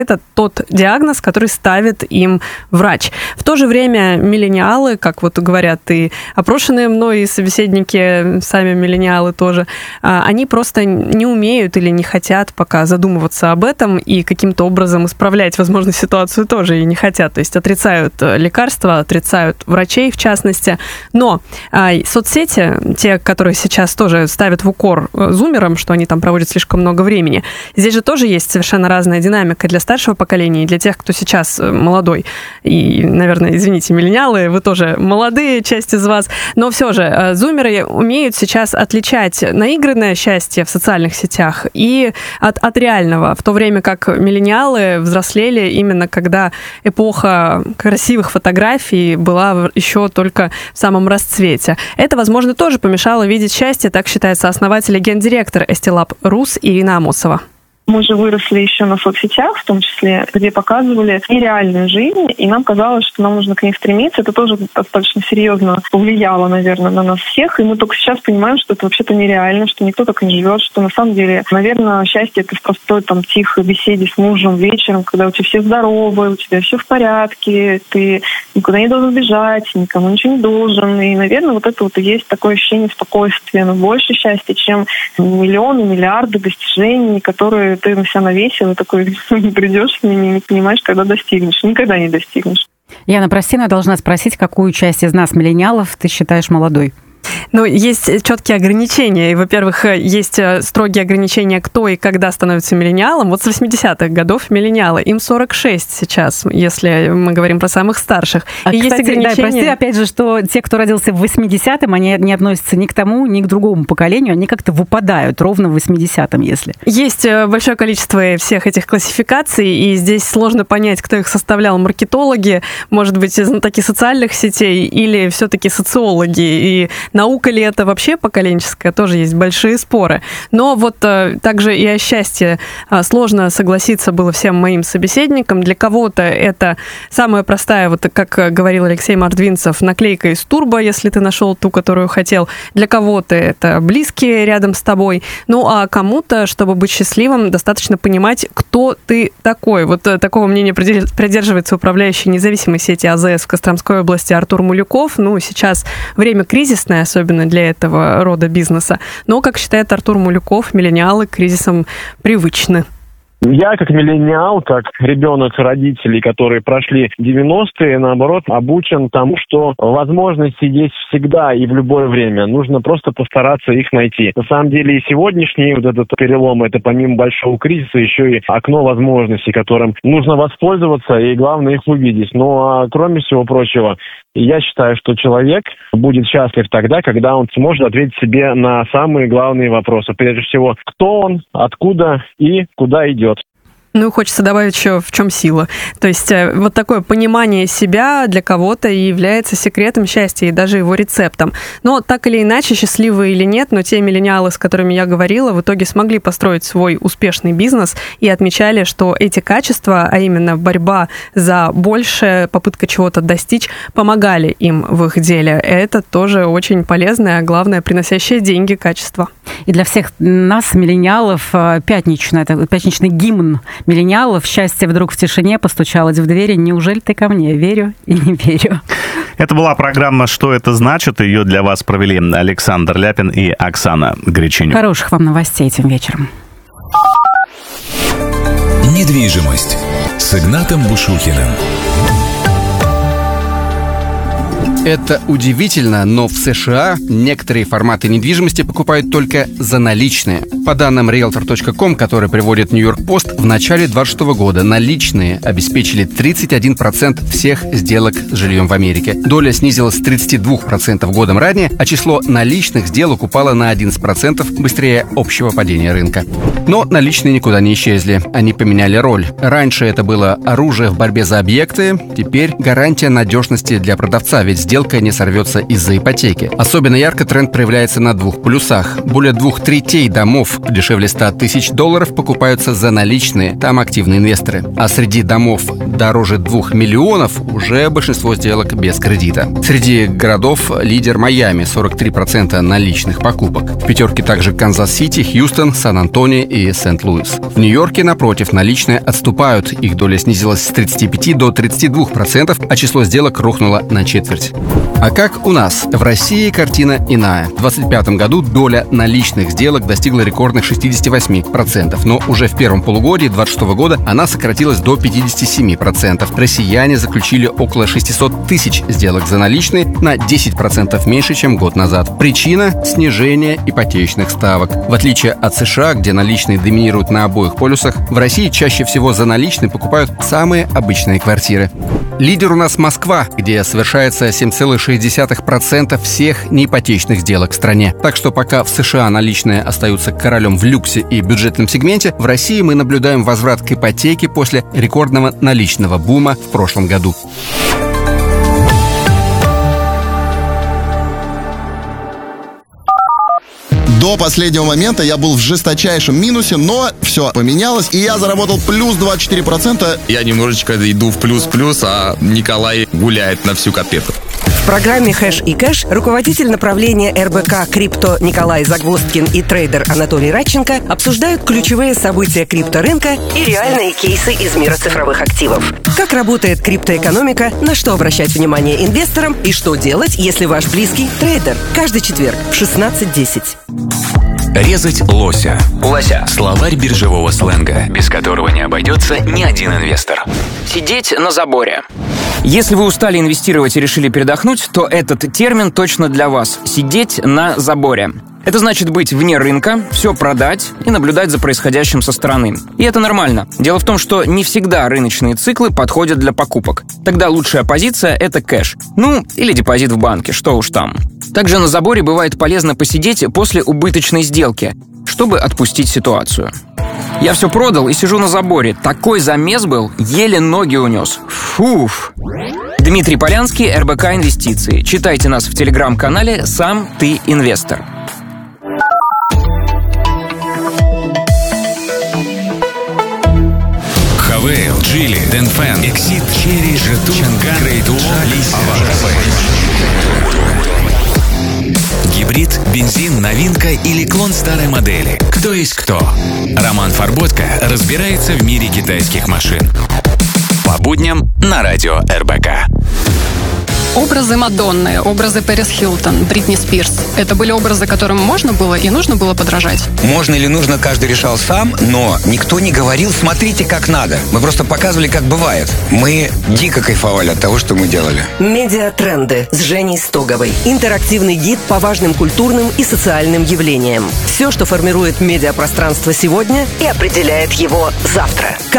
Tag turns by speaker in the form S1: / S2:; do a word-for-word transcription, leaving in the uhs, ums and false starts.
S1: Это тот диагноз, который ставит им врач. В то же время миллениалы, как вот говорят и опрошенные мной, и собеседники, сами миллениалы тоже, они просто не умеют или не хотят пока задумываться об этом и каким-то образом исправлять, возможно, ситуацию тоже и не хотят. То есть отрицают лекарства, отрицают врачей в частности. Но соцсети, те, которые сейчас тоже ставят в укор зумерам, что они там проводят слишком много времени, здесь же тоже есть совершенно разная динамика для старшего поколения и для тех, кто сейчас молодой. И, наверное, извините, миллениалы, вы тоже молодые, часть из вас. Но все же, зумеры умеют сейчас отличать наигранное счастье в социальных сетях и от, от реального, в то время как миллениалы взрослели именно когда эпоха красивых фотографий была еще только в самом расцвете. Это, возможно, тоже помешало видеть счастье, так считает сооснователь и гендиректор Estee Rus Ирина Амосова.
S2: Мы же выросли еще на соцсетях, в том числе, где показывали нереальную жизнь, и нам казалось, что нам нужно к ней стремиться. Это тоже достаточно серьезно повлияло, наверное, на нас всех, и мы только сейчас понимаем, что это вообще-то нереально, что никто так не живет, что на самом деле, наверное, счастье — это в простой, там, тихой беседе с мужем вечером, когда у тебя все здоровы, у тебя все в порядке, ты никуда не должен бежать, никому ничего не должен, и, наверное, вот это вот и есть такое ощущение спокойствия, но больше счастья, чем миллионы, миллиарды достижений, которые ты на себя навесил, и такой не придешь, не, не понимаешь, когда достигнешь. Никогда не достигнешь.
S3: Яна, прости, но я должна спросить, какую часть из нас, миллениалов, ты считаешь молодой?
S1: Ну, есть четкие ограничения. И, во-первых, есть строгие ограничения, кто и когда становится миллениалом. Вот с восьмидесятых годов миллениалы. Им сорок шесть сейчас, если мы говорим про самых старших.
S3: А,
S1: и
S3: кстати,
S1: есть ограничения...
S3: да, прости, опять же, что те, кто родился в восьмидесятом, они не относятся ни к тому, ни к другому поколению. Они как-то выпадают ровно в восьмидесятом, если.
S1: Есть большое количество всех этих классификаций, и здесь сложно понять, кто их составлял. Маркетологи, может быть, знатоки социальных сетей или все-таки социологи. И наука ли это вообще поколенческая, тоже есть большие споры. Но вот э, также и о счастье э, сложно согласиться было всем моим собеседникам. Для кого-то это самая простая, вот как говорил Алексей Мордвинцев, наклейка из турбо, если ты нашел ту, которую хотел. Для кого-то это близкие рядом с тобой. Ну, а кому-то, чтобы быть счастливым, достаточно понимать, кто ты такой. Вот э, такого мнения придерживается управляющий независимой сети АЗС в Костромской области Артур Мулюков. Ну, сейчас время кризисное, особенно для этого рода бизнеса. Но, как считает Артур Мулюков, миллениалы к кризисам привычны.
S4: Я, как миллениал, как ребенок родителей, которые прошли девяностые, наоборот, обучен тому, что возможности есть всегда и в любое время. Нужно просто постараться их найти. На самом деле и сегодняшний вот этот перелом, это помимо большого кризиса еще и окно возможностей, которым нужно воспользоваться и, главное, их увидеть. Ну, а кроме всего прочего, я считаю, что человек будет счастлив тогда, когда он сможет ответить себе на самые главные вопросы. Прежде всего, кто он, откуда и куда идет.
S1: Ну, хочется добавить еще, в чем сила. То есть вот такое понимание себя для кого-то и является секретом счастья, и даже его рецептом. Но так или иначе, счастливые или нет, но те миллениалы, с которыми я говорила, в итоге смогли построить свой успешный бизнес и отмечали, что эти качества, а именно борьба за большее, попытка чего-то достичь, помогали им в их деле. Это тоже очень полезное, а главное, приносящее деньги качество.
S3: И для всех нас, миллениалов, пятничный, это пятничный гимн миллениалов, счастье вдруг в тишине постучалось в двери. Неужели ты ко мне? Верю и не верю.
S5: Это была программа «Что это значит?». Ее для вас провели Александр Ляпин и Оксана Греченюк.
S3: Хороших вам новостей этим вечером.
S6: Недвижимость с Игнатом Бушухиным.
S7: Это удивительно, но в США некоторые форматы недвижимости покупают только за наличные. По данным риэлтор точка ком, который приводит Нью-Йорк Пост, в начале двадцать шестого года наличные обеспечили тридцать один процент всех сделок с жильем в Америке. Доля снизилась с тридцати двух процентов годом ранее, а число наличных сделок упало на одиннадцать процентов быстрее общего падения рынка. Но наличные никуда не исчезли. Они поменяли роль. Раньше это было оружие в борьбе за объекты, теперь гарантия надежности для продавца, ведь сделка не сорвется из-за ипотеки. Особенно ярко тренд проявляется на двух полюсах. Более двух третей домов дешевле ста тысяч долларов покупаются за наличные, там активные инвесторы. А среди домов дороже двух миллионов уже большинство сделок без кредита. Среди городов лидер Майами, сорок три процента наличных покупок. В пятерке также Канзас-Сити, Хьюстон, Сан-Антонио и Сент-Луис. В Нью-Йорке, напротив, наличные отступают. Их доля снизилась с тридцати пяти до тридцати двух процентов, а число сделок рухнуло на четверть. А как у нас? В России картина иная. В двадцать пятом году доля наличных сделок достигла рекордных шестидесяти восьми процентов, но уже в первом полугодии двадцать шестого года она сократилась до пятидесяти семи процентов. Россияне заключили около шестисот тысяч сделок за наличные, на десять процентов меньше, чем год назад. Причина – снижение ипотечных ставок. В отличие от США, где наличные доминируют на обоих полюсах, в России чаще всего за наличные покупают самые обычные квартиры. Лидер у нас Москва, где совершается семь целых шесть десятых процента всех неипотечных сделок в стране. Так что пока в США наличные остаются королем в люксе и бюджетном сегменте, в России мы наблюдаем возврат к ипотеке после рекордного наличного бума в прошлом году.
S8: До последнего момента я был в жесточайшем минусе, но все поменялось, и я заработал плюс двадцать четыре процента.
S9: Я немножечко иду в плюс-плюс, а Николай гуляет на всю котлету.
S10: В программе «Хэш и кэш» руководитель направления эр бэ ка «Крипто» Николай Загвоздкин и трейдер Анатолий Радченко обсуждают ключевые события крипторынка и реальные кейсы из мира цифровых активов. Как работает криптоэкономика, на что обращать внимание инвесторам и что делать, если ваш близкий трейдер. Каждый четверг в шестнадцать десять.
S6: Резать лося. Лося. Словарь биржевого сленга, без которого не обойдется ни один инвестор.
S11: Сидеть на заборе. Если вы устали инвестировать и решили передохнуть, то этот термин точно для вас. Сидеть на заборе. Это значит быть вне рынка, все продать и наблюдать за происходящим со стороны. И это нормально. Дело в том, что не всегда рыночные циклы подходят для покупок. Тогда лучшая позиция – это кэш. Ну, или депозит в банке, что уж там. Также на заборе бывает полезно посидеть после убыточной сделки, чтобы отпустить ситуацию. Я все продал и сижу на заборе. Такой замес был, еле ноги унес. Фуф. Дмитрий Полянский, эр бэ ка Инвестиции. Читайте нас в телеграм-канале «Сам ты инвестор».
S6: Хавейл, Джили, Дэнфэн, Эксид, Черри, Жету, Чанган, Крейду, Лиса, Гибрид, бензин, новинка или клон старой модели. Кто есть кто? Роман Фарботка разбирается в мире китайских машин. По будням на радио эр бэ ка.
S12: Образы Мадонны, образы Пэрис Хилтон, Бритни Спирс – это были образы, которым можно было и нужно было подражать?
S13: Можно или нужно, каждый решал сам, но никто не говорил «смотрите, как надо». Мы просто показывали, как бывает. Мы дико кайфовали от того, что мы делали.
S10: Медиатренды с Женей Стоговой. Интерактивный гид по важным культурным и социальным явлениям. Все, что формирует медиапространство сегодня и определяет его завтра.